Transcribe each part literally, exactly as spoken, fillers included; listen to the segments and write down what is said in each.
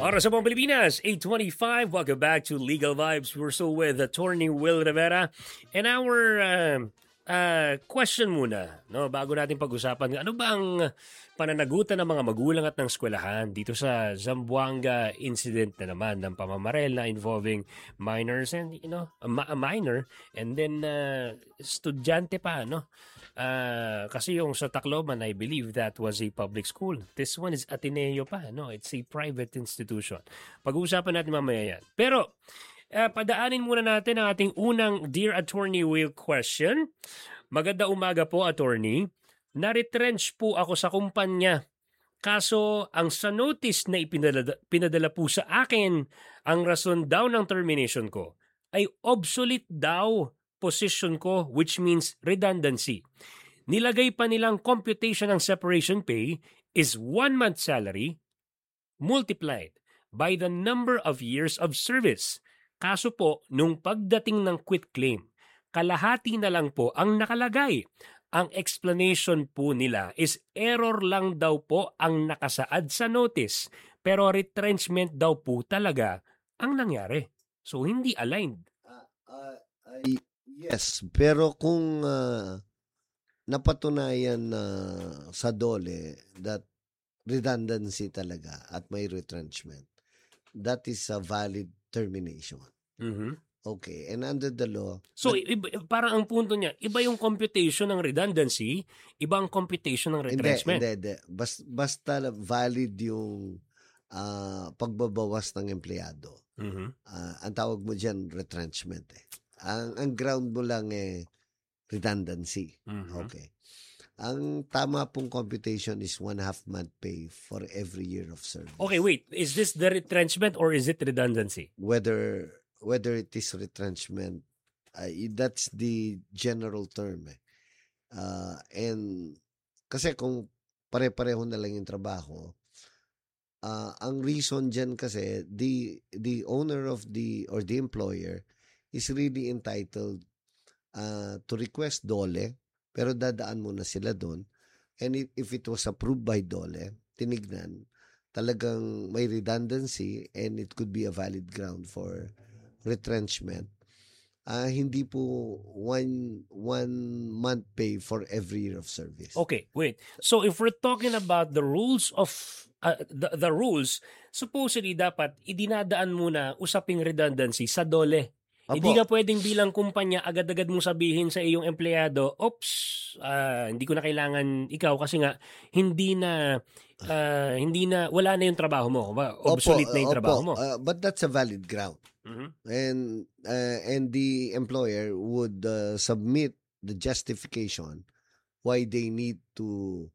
Para sa mga Pilipinas, eight twenty-five. Welcome back to Legal Vibes. We're still with Attorney Will Rivera. And our uh, uh, question muna, no, bago natin pag-usapan, ano ba ang pananagutan ng mga magulang at ng eskwelahan dito sa Zamboanga incident na naman ng pamamarel na involving minors and, you know, a, ma- a minor and then uh, estudyante pa, no? Uh, kasi yung sa Tacloban, I believe that was a public school. This one is Ateneo pa, no? It's a private institution. Pag-uusapan natin mamaya yan. Pero, uh, padaanin muna natin ang ating unang Dear Attorney Will question. Maganda umaga po, Attorney. Na-retrench po ako sa kumpanya. Kaso, ang sa notice na ipinadala, pinadala po sa akin, ang rason daw ng termination ko ay obsolete daw position ko, which means redundancy. Nilagay pa nilang computation ng separation pay is one month salary multiplied by the number of years of service. Kaso po, nung pagdating ng quit claim, kalahati na lang po ang nakalagay. Ang explanation po nila is error lang daw po ang nakasaad sa notice, pero retrenchment daw po talaga ang nangyari. So, hindi aligned. Uh, uh, I... Yes, pero kung uh, napatunayan na uh, sa dole that redundancy talaga at may retrenchment, that is a valid termination. Mm-hmm. Okay, and under the law... So, iba, parang ang punto niya, iba yung computation ng redundancy, iba ang computation ng retrenchment. Hindi, hindi, hindi. Basta, basta valid yung uh, pagbabawas ng empleyado. Mm-hmm. Uh, ang tawag mo dyan, retrenchment eh. Ang, ang ground mo lang eh, redundancy. Mm-hmm. Okay. Ang tama pong computation is one half month pay for every year of service. Okay, wait. Is this the retrenchment or is it redundancy? Whether whether it is retrenchment, uh, that's the general term. Eh. Uh, and kasi kung pare-pareho na lang yung trabaho, uh, ang reason dyan kasi, the the owner of the, or the employer, is really entitled uh, to request DOLE, pero dadaan muna sila doon. And if, if it was approved by DOLE, tinignan, talagang may redundancy and it could be a valid ground for retrenchment. Uh, hindi po one, one month pay for every year of service. Okay, wait. So if we're talking about the rules of, uh, the, the rules, supposedly dapat idinadaan muna usaping redundancy sa DOLE. Apo. Hindi ka pwedeng bilang kumpanya agad-agad mong sabihin sa iyong empleyado, oops, uh, hindi ko na kailangan ikaw kasi nga hindi na uh, hindi na wala na yung trabaho mo, obsolete opo, na yung opo. trabaho mo. Uh, but that's a valid ground. Mm-hmm. And uh, and the employer would uh, submit the justification why they need to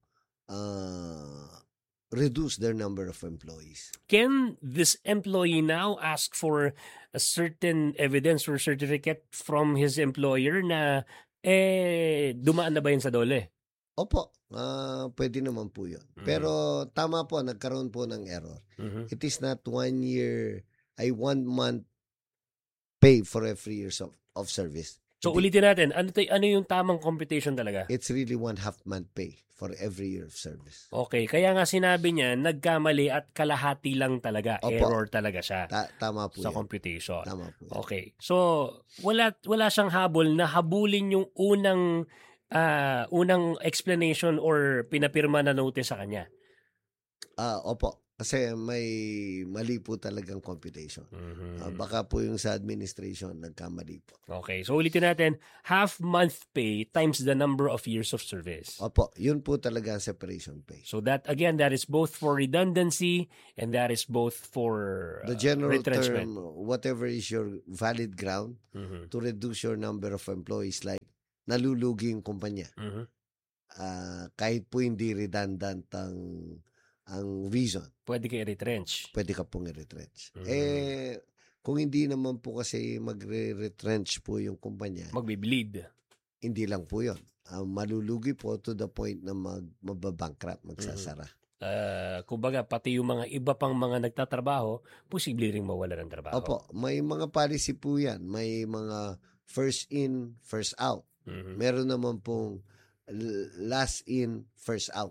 uh, reduce their number of employees. Can this employee now ask for a certain evidence or certificate from his employer na eh dumaan na ba yun sa DOLE? Opo, uh, pwede naman po yun. Mm-hmm. Pero tama po, nagkaroon po ng error. Mm-hmm. It is not one year, ay one month pay for every year of, of service. So ulitin natin, ano, tayo, ano yung tamang computation talaga? It's really one half month pay for every year of service. Okay, kaya nga sinabi niya, nagkamali at kalahati lang talaga. Opo. Error talaga siya. Ta- tama po sa yan. computation. Tama po yan. Okay, so wala wala siyang habol na habulin yung unang uh, unang explanation or pinapirma na notice sa kanya. Ah, uh, opo. Kasi may mali po talagang computation. Mm-hmm. Uh, baka po yung sa administration nagkamali po. Okay, so ulitin natin, half month pay times the number of years of service. Opo, yun po talaga separation pay. So that, again, that is both for redundancy and that is both for uh, the general retrenchment. term, whatever is your valid ground mm-hmm. to reduce your number of employees, like nalulugi yung kumpanya. Mm-hmm. Uh, kahit po hindi redundant ang ang reason. Pwede ka i-retrench. Pwede ka pong i-retrench. Mm-hmm. Eh, kung hindi naman po kasi magre-retrench po yung kumpanya. Magbe-bleed. Hindi lang po yun. Uh, malulugi po to the point na mag, mababankrupt, magsasara. Mm-hmm. Uh, kumbaga, pati yung mga iba pang mga nagtatrabaho, posible ring mawala ng trabaho. Opo, may mga policy po yan. May mga first in, first out. Mm-hmm. Meron naman pong last in, first out.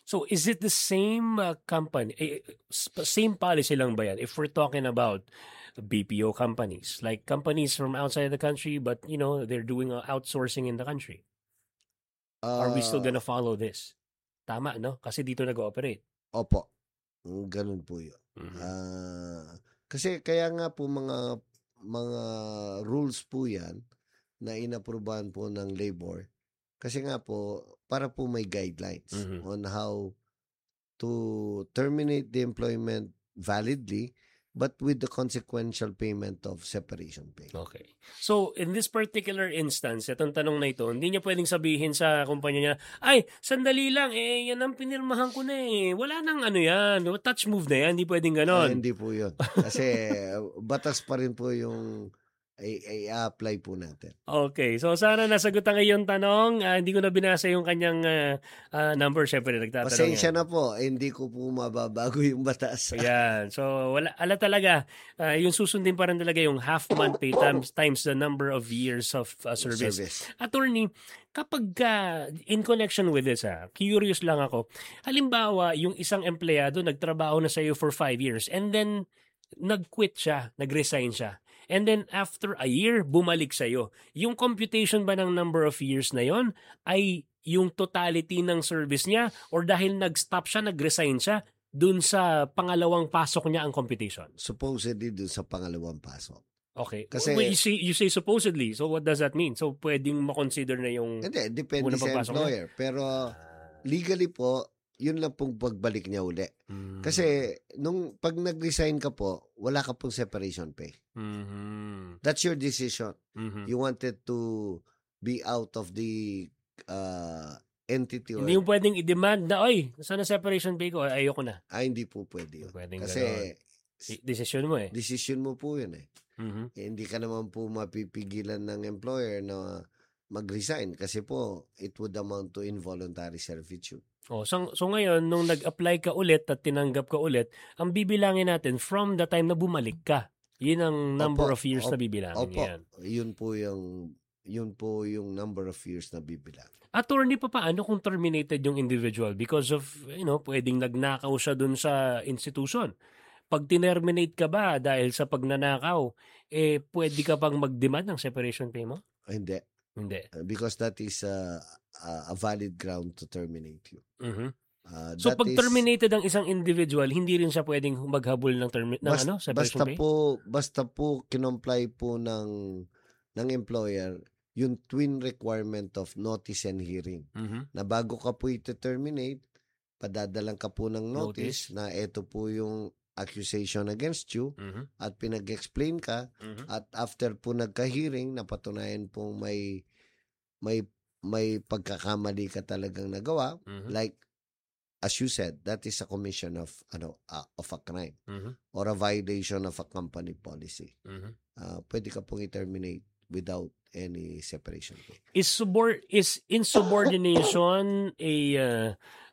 So is it the same uh, company, eh, sp- same policy lang ba yan? If we're talking about B P O companies, like companies from outside the country, but you know, they're doing uh, outsourcing in the country. Are we still Ah, gonna follow this? Tama, no? Kasi dito nag-ooperate. opo. Mm, Ganun po yun. Mhm. Ah, kasi kaya nga po mga mga rules po yan na inaprubahan po ng labor. Kasi nga po, para po may guidelines Mhm. on how to terminate the employment validly but with the consequential payment of separation pay. Okay. So, in this particular instance, itong tanong na ito, hindi niya pwedeng sabihin sa kumpanya niya, ay, sandali lang, eh, yan ang pinirmahan ko na eh. Wala nang ano yan, touch move na yan, hindi pwedeng Ah, ganon. hindi po yun. Kasi batas pa rin po yung ay, apply po natin. Okay. So, sana nasagutan kayo yung tanong. Ah, hindi ko na binasa yung kanyang ah, ah, number. Siyempre, nagtatanong Pasensya yan. na po, eh, hindi ko po mababago yung batas. Ayan. So, wala, ala talaga, ah, yung susundin pa rin talaga yung half month pay times, times the number of years of ah, service. Service. Attorney, kapag ka, in connection with this, ah, curious lang ako, halimbawa, yung isang empleyado nagtrabaho na sa iyo for five years and then nag-quit siya, nag-resign siya. And then after a year, bumalik sa iyo. Yung computation ba ng number of years na yon ay yung totality ng service niya or dahil nag-stop siya, nag-resign siya, dun sa pangalawang pasok niya ang computation? Supposedly dun sa pangalawang pasok. Okay. Kasi- Well, you say, you say supposedly. So what does that mean? So pwedeng makonsider na yung... Hindi, depende Unang sa pagpasok employer. Pero legally po, yun lang pong pagbalik niya uli. Mm. Kasi nung pag nag-resign ka po, wala ka pong separation pay. Mhm. That's your decision. Mhm. You wanted to be out of the uh, entity or Hindi mo pwedeng i-demand na, oy, saan na separation pay ko? Ay, ayoko na. ah, hindi po pwede yun. Pwedeng Kasi I- Decision mo eh. decision mo po yun eh. Mhm. Eh, Hindi ka naman po mapipigilan ng employer na mag-resign kasi po it would amount to involuntary servitude. Oh, so, so ngayon, nung nag-apply ka ulit at tinanggap ka ulit, ang bibilangin natin from the time na bumalik ka. Yun ang number Opo, of years na opo, bibilangin. Opo, Yan. yun po yung yun po yung number of years na bibilang. Attorney, pa paano kung terminated yung individual because of, you know, pwedeng nagnakaw siya dun sa institution? Pag tinerminate ka ba dahil sa pagnanakaw, eh, pwede ka pang mag-demand ng separation pay mo? Ah, Hindi. Hindi. Uh, Because that is uh, uh, a valid ground to terminate you. Mhm. Uh, So that pag is- terminated ang isang individual, hindi rin siya pwedeng maghabol ng, termi- ng Bas- ano, separation basta pay? po basta po kinomply po ng ng employer yung twin requirement of notice and hearing Mhm. na bago ka po i-terminate padadalang ka po ng notice, Notice. na ito po yung accusation against you Mhm. at pinag-explain ka Mhm. at after po nagka-hearing napatunayan pong may may may pagkakamali ka talagang nagawa Mhm. like as you said that is a commission of ano uh, of a crime Mhm. or a violation of a company policy. Mhm. Uh, pwede ka pong i-terminate without any separation pay. Is subor is insubordination a uh,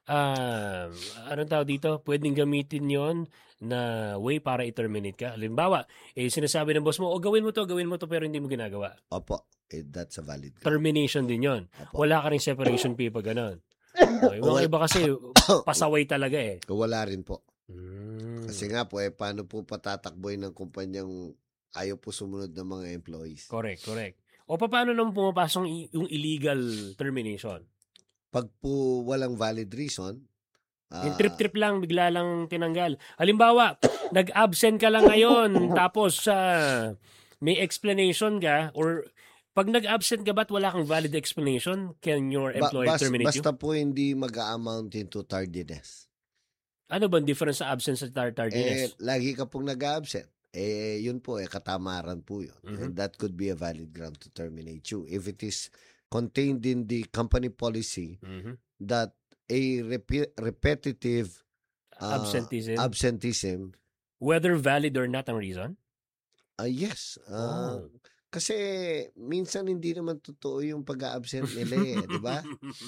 uh, anong tawag dito? Pwedeng gamitin 'yon na way para i-terminate ka. Halimbawa, eh sinasabi ng boss mo, "O gawin mo 'to, gawin mo 'to," pero hindi mo ginagawa. Opo, eh, that's a valid ground. Termination din 'yon. Opo. Wala ka ring separation pay pag ganun. Oh, yung mga iba kasi pasaway talaga eh. Wala rin po. Mm. Kasi nga po, eh, paano po patatakboy ng kumpanyang ayaw po sumunod ng mga employees? Correct, correct. O paano naman pumapasok i- yung illegal termination? Pag po walang valid reason, ah, Yung trip-trip lang, bigla lang tinanggal. Halimbawa, nag-absent ka lang ngayon, tapos sa may explanation ka, or pag nag-absent ka ba't wala kang valid explanation, can your ba- employer bas- terminate basta you? po hindi mag-amount into tardiness. Ano ba difference sa absence at tar- Eh, tardiness? lagi ka pong nag-absent. Eh, yun po, eh, katamaran po yun. Mhm. And that could be a valid ground to terminate you. If it is contained in the company policy Mhm. that a repe- repetitive ah, Absenteeism. absenteeism, Whether valid or not ang reason? ah, yes. Ah, Oh. Kasi minsan hindi naman totoo yung pag-absent nila eh, di ba?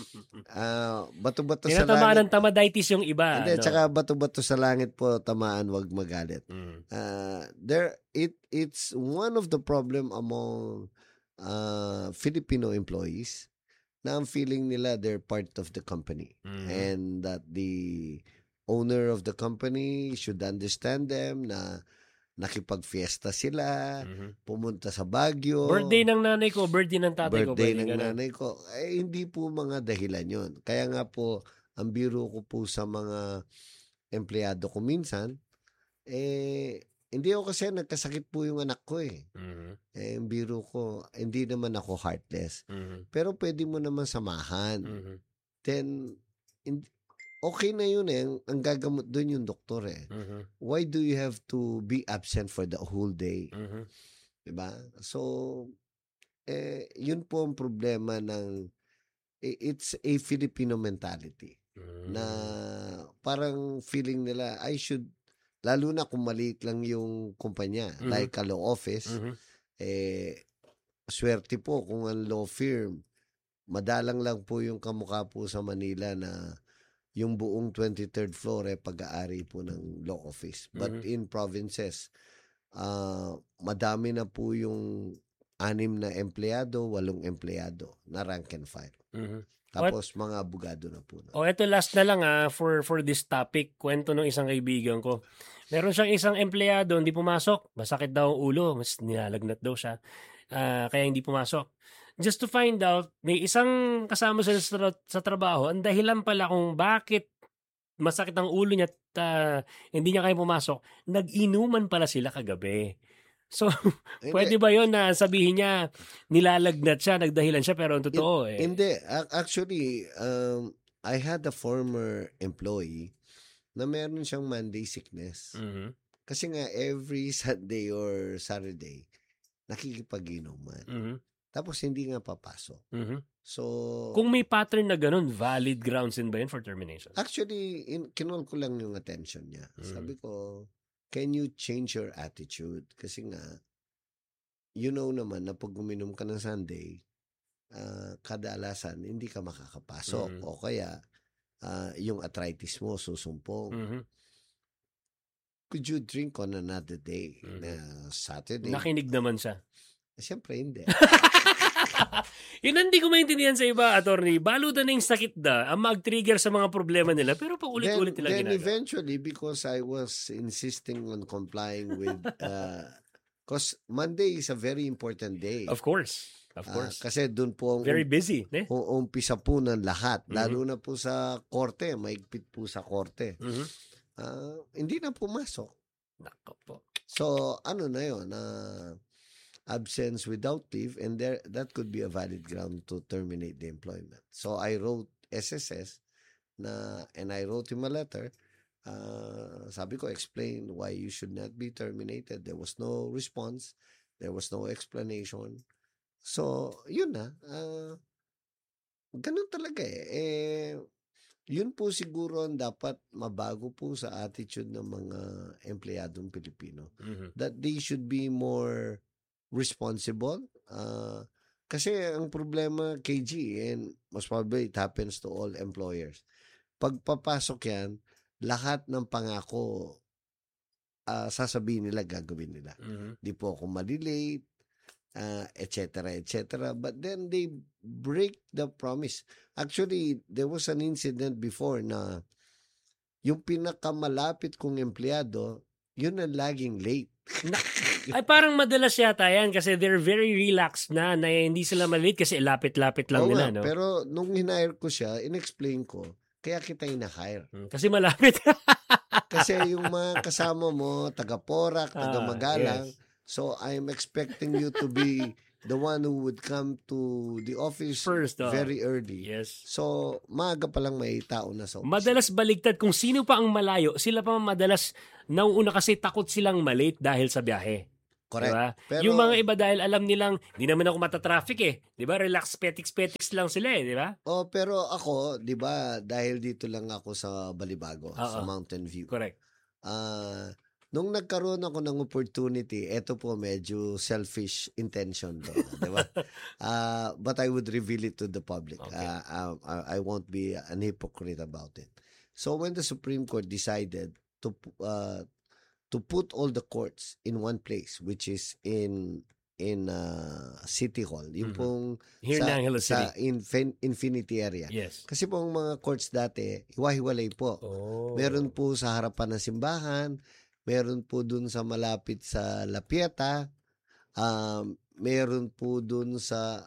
Ah, bato-bato sa Tinatamaan langit. ng tamaditis yung iba. Hindi, ano? tsaka bato-bato sa langit po, tamaan, wag magalit. Mm. Uh, there it it's one of the problem among uh, Filipino employees na ang feeling nila they're part of the company. Mhm. And that the owner of the company should understand them na nakipag-fiesta sila, Mhm. pumunta sa Baguio, Birthday ng nanay ko, birthday ng tatay ko, birthday pwedeng ng ganun. nanay ko. Eh, hindi po mga dahilan yun. Kaya nga po, ang biro ko po sa mga empleyado ko minsan, eh, hindi ako kasi nagkasakit po yung anak ko eh. Mhm. Eh, ang biro ko, hindi naman ako heartless. Mhm. Pero pwede mo naman samahan. Mhm. Then, in- okay na yun eh. Ang, ang gagamot doon yung doktor eh. Mhm. Why do you have to be absent for the whole day? Mhm. Diba? So, eh, yun po ang problema ng, i- it's a Filipino mentality na Mhm. parang feeling nila, I should, lalo na kung maliit lang yung kumpanya, Mhm. like a law office, Mhm. eh, swerte po kung ang law firm, madalang lang po yung kamukha po sa Manila na yung buong twenty-third floor eh pag-aari po ng law office. But Mhm. in provinces, ah madami na po yung anim na empleyado, walong empleyado na rank and file. Mhm. Tapos mga abogado na po. Na. Oh, eto last na lang ah for for this topic, kwento ng isang kaibigan ko. Meron siyang isang empleyado, hindi pumasok. Masakit daw ang ulo, mas nilalagnat daw siya. Ah, kaya hindi pumasok. Just to find out, may isang kasama sila sa, tra- sa trabaho, ang dahilan pala kung bakit masakit ang ulo niya at ah, hindi niya kaya pumasok, nag-inuman pala sila kagabi. So, Hindi, pwede ba yon na sabihin niya, nilalagnat siya, nagdahilan siya, pero ang totoo eh. hindi. Ac- Actually, um, I had a former employee na meron siyang Monday sickness. Mhm. Kasi nga, every Sunday or Saturday, nakikipag-inuman. Mhm. Tapos hindi nga papasok. Mhm. So, Kung may pattern na ganun, valid grounds din ba yun for termination? actually, in, kinol ko lang yung attention niya. Mm. Sabi ko, can you change your attitude? Kasi nga, you know naman na pag uminom ka ng Sunday, ah, kadalasan hindi ka makakapasok. Mhm. O kaya, ah, yung arthritis mo susumpong. Mhm. Could you drink on another day? Mhm. Na Saturday? Nakinig naman siya. Siyempre hindi. Yun ang hindi ko maintindihan sa iba, attorney. Balutan na yung sakit da, ang mag-trigger sa mga problema nila, pero then, paulit-ulit nila then ginagawa. eventually, because I was insisting on complying with, because Monday is a very important day. Of course. Of Ah, course. kasi doon po ang Very busy. Eh? um, umpisa po ng lahat. Mhm. Lalo na po sa korte, maigpit po sa korte. Mhm. Ah, hindi na pumasok. Nako po. So, ano na yun? Uh, absence without leave, and there that could be a valid ground to terminate the employment. So, I wrote S S S na, and I wrote him a letter. Uh, sabi ko, explain why you should not be terminated. There was no response. There was no explanation. So, yun na. Uh, ganun talaga eh. eh. Yun po siguro ang dapat mabago po sa attitude ng mga empleyadong Pilipino. Mhm. That they should be more responsible. Uh, kasi ang problema, K G, and most probably it happens to all employers. Pagpapasok yan, lahat ng pangako uh, sasabihin nila, gagawin nila. Mhm. Di po ako malilate, uh, et cetera, et cetera. But then they break the promise. Actually, there was an incident before na yung pinakamalapit kong empleyado, yun ang laging late. Ay, parang madalas yata yan kasi they're very relaxed na, na hindi sila malate kasi lapit-lapit lang Oo nila, nga, no? pero nung hinire ko siya, in-explain ko, kaya kita hinahire. Mm, Kasi malapit. Kasi yung mga kasama mo, taga-Porac, Ah, taga-Magalang, yes. so I'm expecting you to be the one who would come to the office First, oh. very early. Yes. So, maaga pa lang may tao na sa office. Madalas baligtad. Kung sino pa ang malayo, sila pa madalas nauuna kasi takot silang malate dahil sa biyahe. Correct. Diba? Pero, Yung mga iba dahil alam nilang, di naman ako matatraffic eh. Di ba? Relax, petiks-petiks lang sila eh. Di ba? oh, pero ako, di ba, dahil dito lang ako sa Balibago, Oo. sa Mountain View. Correct. Ah, nung nagkaroon ako ng opportunity, eto po medyo selfish intention to, di ba? Ah, but I would reveal it to the public. Okay. Ah, ah, I won't be an hypocrite about it. So when the Supreme Court decided to uh, to put all the courts in one place, which is in in uh, City Hall. Yung Mhm. pong Here in sa, Angeles sa City. infin- Infinity area. Yes. Kasi po ang mga courts dati, hiwa-hiwalay po. Oh. Meron po sa harapan ng simbahan, meron po dun sa malapit sa La Pieta, um, meron po dun sa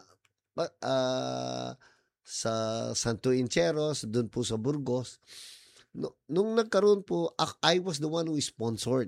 uh, sa Santo Incheros, dun po sa Burgos. No, nung nagkaroon po, I was the one who sponsored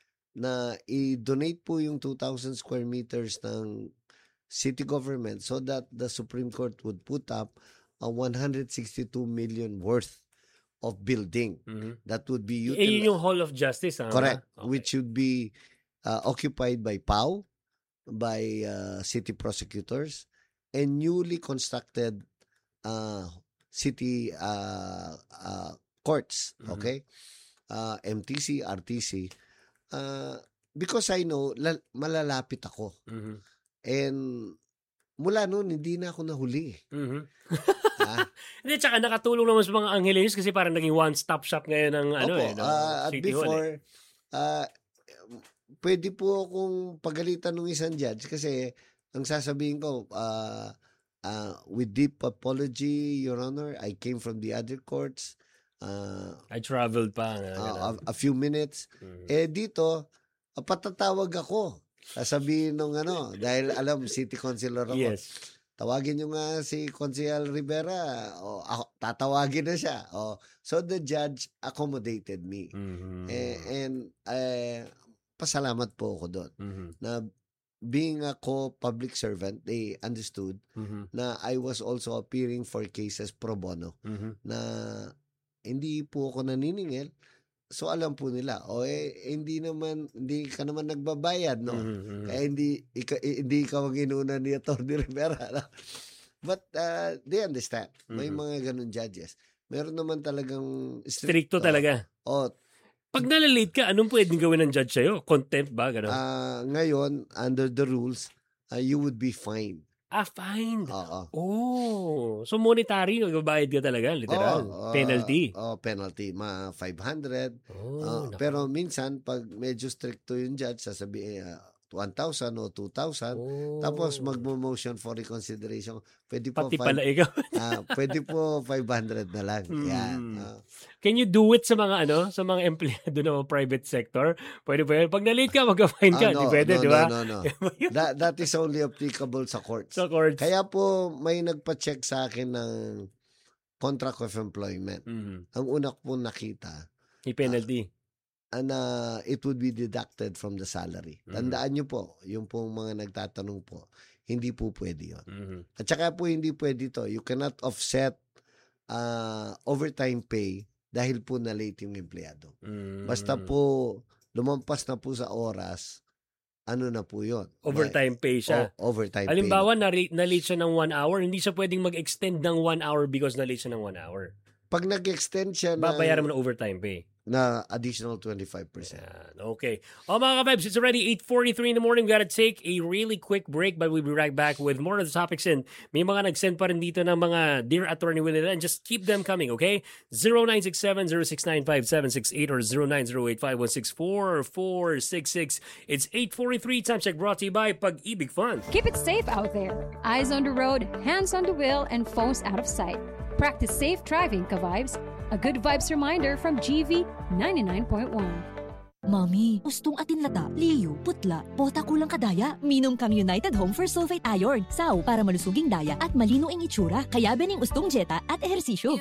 na i-donate po yung two thousand square meters ng city government so that the Supreme Court would put up a one hundred sixty-two million worth of building Mhm. that would be Eh, yun utilized. yung Hall of Justice, ha? Correct. Okay. Which should be uh, occupied by P A W, by uh, city prosecutors, and newly constructed uh, city uh, uh, courts. Mhm. Okay? Uh, M T C, R T C. Uh, because I know, la- malalapit ako. Mhm. And mula noon, hindi na ako nahuli. Mhm. Ah, Hindi, tsaka nakatulong naman sa mga Angeles kasi parang naging one-stop shop ngayon ng ano opo, eh. ng ah, at City Hall eh. before, ah, pwede po akong pagalitan ng isang judge kasi ang sasabihin ko, ah, ah, with deep apology, Your Honor, I came from the other courts. Uh, I traveled pa. Nga, uh, ganun. a, a few minutes. Mhm. Eh dito, ah, patatawag ako. Sasabihin nung ano, dahil alam, city councilor ako. Yes. Tawagin nyo nga si Consiel Rivera. O, ako, tatawagin na siya. O, so the judge accommodated me. Mhm. Eh, and eh, pasalamat po ako doon. Mhm. Na being a co-public servant, they understood Mhm. na I was also appearing for cases pro bono. Mhm. Na hindi po ako naniningil. So alam po nila, o eh, hindi naman, hindi ka naman nagbabayad, no? Mhm. Kaya hindi, ika, eh, hindi ka mag-inuna ni Atty. Rivera. No? But uh, they understand. May Mhm. mga ganun judges. Meron naman talagang Stricto talaga. O, Pag nalalate ka, anong pwedeng gawin ng judge sa'yo? Contempt ba? Ganun? ah, ngayon, under the rules, uh, you would be fined. ah, fine. Oo. Oh. So monetary, magbabayad ka talaga, literal. Oo, ah, Penalty. Oh, penalty. Ma five hundred. Oh, Ah, naku. pero minsan, pag medyo stricto yung judge, sasabihin, uh, one thousand o two thousand. Oh. Tapos magmo-motion for reconsideration. Pwede po Pati five, pala ikaw. ah, pwede po five hundred na lang. Yan. Mm. Ah. Can you do it sa mga ano, sa mga empleyado ng private sector? Pwede ba yun? Pag na-late ka, magka-fine ka. Ah, Di no, pwede, no, di ba? no, no, no. That, that is only applicable sa courts. Sa courts. Kaya po may nagpa-check sa akin ng contract of employment. Mhm. Ang una ko po nakita, May penalty. na it would be deducted from the salary. Mhm. Tandaan nyo po, yung pong mga nagtatanong po, hindi po pwede yun. Mhm. At saka po hindi pwede to. You cannot offset uh, overtime pay dahil po na late yung empleyado. Mhm. Basta po lumampas na po sa oras, ano na po yun? Overtime pay siya. O, overtime Halimbawa, pay. na- na-late siya ng one hour, hindi siya pwedeng mag-extend ng one hour because na-late siya ng one hour. Pag nag-extend siya na, Babayaran mo ng overtime pay. na additional twenty-five percent. Yan. Okay. Oh, mga ka-vibes, it's already eight forty-three in the morning. We gotta take a really quick break, but we'll be right back with more of the topics. And may mga nag-send pa rin dito ng mga Dear Attorney Willie, and just keep them coming, okay? zero nine six seven, zero six nine five, seven six eight or zero nine zero eight five one six four four six six. It's eight forty-three. Time check brought to you by Pag-ibig Fund. Keep it safe out there. Eyes on the road, hands on the wheel, and phones out of sight. Practice safe driving, ka-vibes. A good vibes reminder from G V ninety-nine point one. Mami, ustong atin lata, liyo, putla, bota kulang kadaya. Minom kang United Home for Sulfate Iron. Saw para malusuging daya at malino ang itsura. Kaya bening ustong jeta at ehersisyo.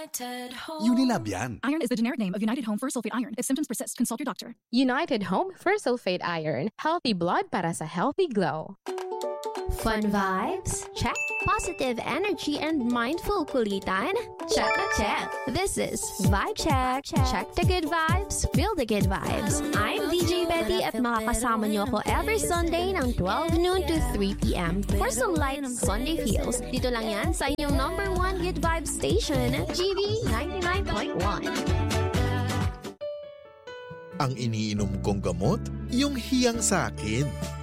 Unilab yan. Iron is the generic name of United Home for Sulfate Iron. If symptoms persist, consult your doctor. United Home for Sulfate Iron. Healthy blood para sa healthy glow. Fun vibes? Check. Positive energy and mindful kulitan? Check na check. This is Vibe Check. Check the good vibes, feel the good vibes. I'm D J Betty at makakasama niyo ako every Sunday ng twelve noon to three p.m. for some light Sunday feels. Dito lang yan sa inyong number one good vibes station, G V ninety-nine point one. Ang iniinom kong gamot, yung hiyang sa akin.